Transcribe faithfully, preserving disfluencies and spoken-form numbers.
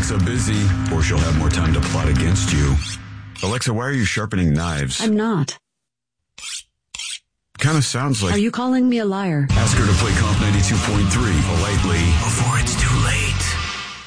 Alexa busy, or she'll have more time to plot against you. Alexa, why are you sharpening knives? I'm not. Kind of sounds like... Are you calling me a liar? Ask her to play Comp ninety-two point three politely before it's too late.